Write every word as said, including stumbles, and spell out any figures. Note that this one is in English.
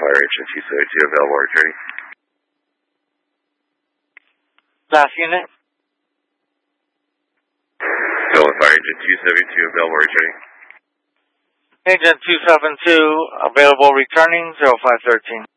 Fire Agent two seventy-two available returning. Last unit. Golden Fire Agent two seventy-two available returning. Agent two seven two available returning zero five thirteen.